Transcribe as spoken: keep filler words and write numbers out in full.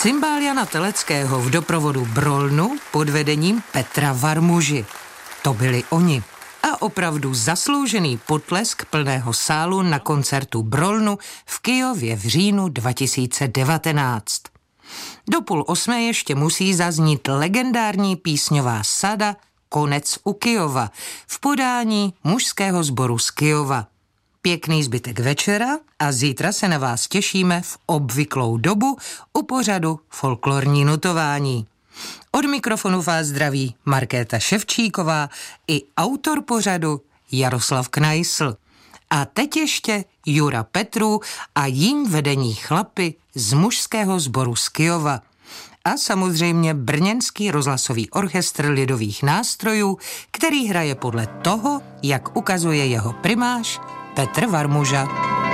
Cymbál Jana Teleckého v doprovodu Brolnu pod vedením Petra Varmuži. To byli oni. A opravdu zasloužený potlesk plného sálu na koncertu Brolnu v Kyjově v říjnu dva tisíce devatenáct. Do půl osmé ještě musí zaznít legendární písňová sada Konec u Kyjova v podání mužského sboru z Kyjova. Pěkný zbytek večera a zítra se na vás těšíme v obvyklou dobu u pořadu Folklorní notování. Od mikrofonu vás zdraví Markéta Ševčíková i autor pořadu Jaroslav Knajsl. A teď ještě Jura Petrů a jím vedení chlapy z mužského sboru z Kyjova. A samozřejmě brněnský rozhlasový orchestr lidových nástrojů, který hraje podle toho, jak ukazuje jeho primář Petr Varmuža.